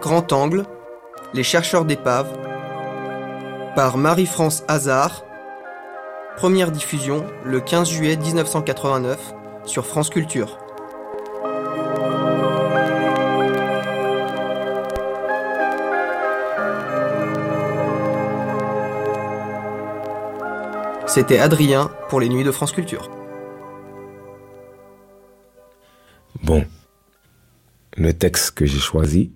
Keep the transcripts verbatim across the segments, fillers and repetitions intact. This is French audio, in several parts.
Grand Angle, Les chercheurs d'épaves, par Marie-France Hazard. Première diffusion le quinze juillet dix-neuf cent quatre-vingt-neuf sur France Culture. C'était Adrien pour les Nuits de France Culture. Bon, le texte que j'ai choisi,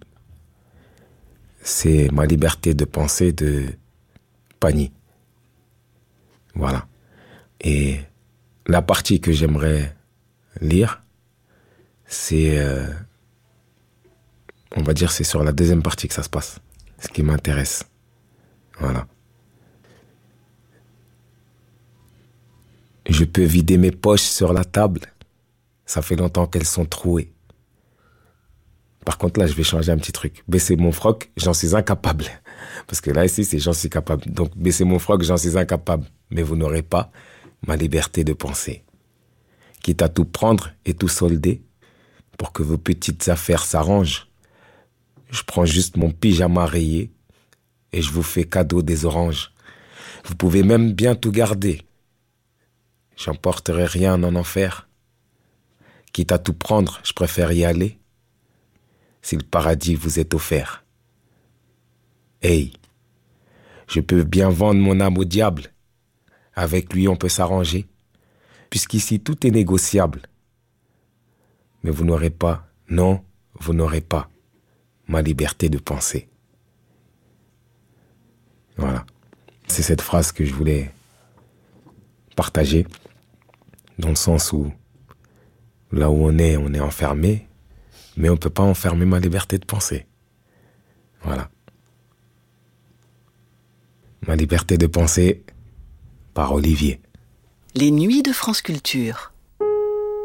c'est Ma liberté de penser de Pagny. Voilà. Et la partie que j'aimerais lire, c'est, euh, on va dire, c'est sur la deuxième partie que ça se passe. Ce qui m'intéresse. Voilà. Je peux vider mes poches sur la table. Ça fait longtemps qu'elles sont trouées. Par contre, là, je vais changer un petit truc. Baisser mon froc, j'en suis incapable. Parce que là, ici, c'est j'en suis capable. Donc, baisser mon froc, j'en suis incapable. Mais vous n'aurez pas ma liberté de penser. Quitte à tout prendre et tout solder pour que vos petites affaires s'arrangent, je prends juste mon pyjama rayé et je vous fais cadeau des oranges. Vous pouvez même bien tout garder. J'emporterai rien en enfer. Quitte à tout prendre, je préfère y aller. Si le paradis vous est offert. Hey, je peux bien vendre mon âme au diable. Avec lui, on peut s'arranger. Puisqu'ici, tout est négociable. Mais vous n'aurez pas, non, vous n'aurez pas ma liberté de penser. Voilà. C'est cette phrase que je voulais partager. Dans le sens où, là où on est, on est enfermé. Mais on ne peut pas enfermer ma liberté de penser. Voilà. Ma liberté de penser par Olivier. Les Nuits de France Culture.